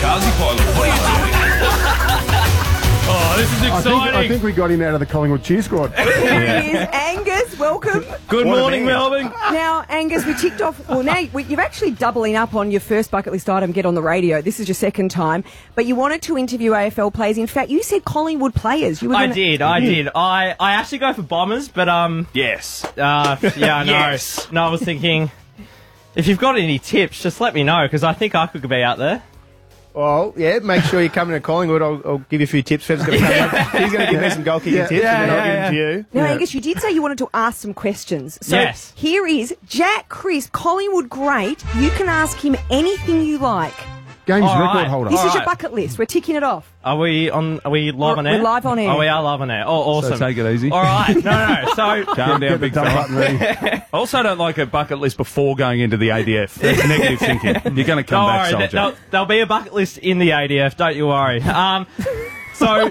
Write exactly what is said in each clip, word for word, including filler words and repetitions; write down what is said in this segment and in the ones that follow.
Kazi Pilot, what are you doing? Oh, this is I exciting. think, I think we got him out of the Collingwood cheer squad. Here he is, Angus. Welcome. Good What a morning, man. Melbourne. Now, Angus, we ticked off. Well, now we, you're actually doubling up on your first bucket list item, get on the radio. This is your second time, but you wanted to interview A F L players. In fact, you said Collingwood players. You were I gonna... did, I did. I, I actually go for Bombers, but um, Yes. uh, yeah, I know. Yes. No, I was thinking, if you've got any tips, just let me know because I think I could be out there. Well, yeah, make sure you come to Collingwood. I'll, I'll give you a few tips. Fed's gonna come up. He's going to give me some goal kicking Yeah. tips, Yeah, and then yeah, I'll give them to you. Now, Yeah. Angus, you did say you wanted to ask some questions. So Yes. here is Jack Crisp, Collingwood great. You can ask him anything you like. Games All record right. holder. This All is your right. bucket list. We're ticking it off. Are we on? Are we live on We're- air? we're live on air. Oh, we are live on air. Oh, awesome. So take it easy. All right. No, no. So Calm down, Get the big dump fella. button ready. I also don't like a bucket list before going into the A D F. That's negative thinking. You're going to come don't back, worry. soldier. There'll, there'll be a bucket list in the A D F. Don't you worry. Um, so,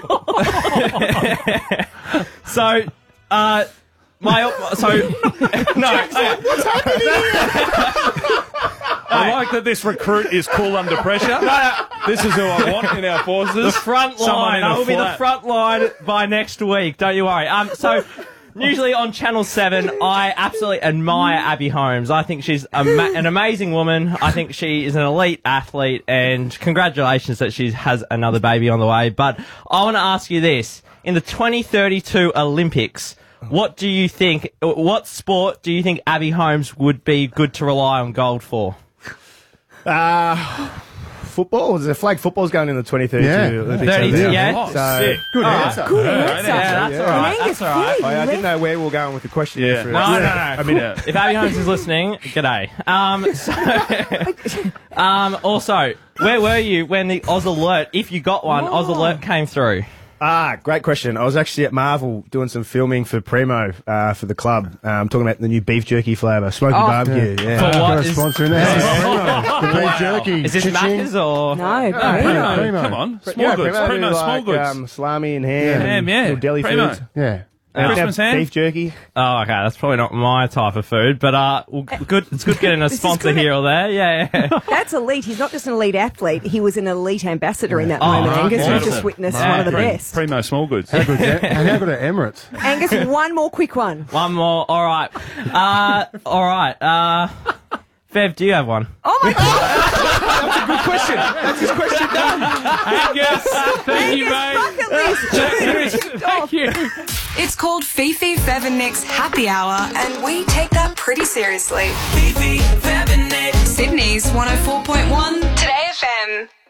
so, uh, my so no. What's I like that this recruit is cool under pressure. This is who I want in our forces. The front Someone line. in a I will be the flat. front line by next week. Don't you worry. Um, so usually on Channel Seven, I absolutely admire Abby Holmes. I think she's a ma- an amazing woman. I think she is an elite athlete, and congratulations that she has another baby on the way. But I want to ask you this: in the twenty thirty-two Olympics, what do you think? What sport do you think Abby Holmes would be good to rely on gold for? Uh, football? The flag football's going in the twenty thirty-two Yeah. Olympics. thirty, over there. yeah. Oh, So- sick. Good All right. answer. Good Yeah, answer. Yeah, that's all right. And Angus, That's all right. very I, I didn't left- know where we were going with the question. Yeah. there for No, us. no, no. I mean, uh, If Abby Holmes is listening, g'day. Um, so, um, also, where were you when the Oz Alert, if you got one, Oz Oh. Alert came through? Ah, great question. I was actually at Marvel doing some filming for Primo uh, for the club. Um, talking about the new beef jerky flavour, smoky Oh. barbecue. Yeah. For what Got a is- sponsor in the house. The beef jerky. Is this Cha-ching. Macca's or? No, Primo, Primo. Primo. Come on. Small Yeah, goods. Primo, Primo, do small like, goods. Um, salami and ham. Ham, and yeah. little deli Primo. foods. Yeah. And Christmas have ham? beef jerky. Oh, okay, that's probably not my type of food, but uh, well, good. It's good getting a This is sponsor good. here or there. Yeah, yeah. That's elite. He's not just an elite athlete. He was an elite ambassador in that Oh, moment, right. Angus. We've Awesome. just witnessed Yeah. one of the Prim- best. Primo small goods. How good, and how good are Emirates? Angus, one more quick one. One more. All right. Uh, all right. Uh, Fev, do you have one? Oh my God! Good question. That's his question done. Angus, thank you, mate. Bucket list. Ticked off. Thank you. It's called Fifi, Fev and Nick's Happy Hour, and we take that pretty seriously. Fifi, Fev and Nick. Sydney's one oh four point one Today F M.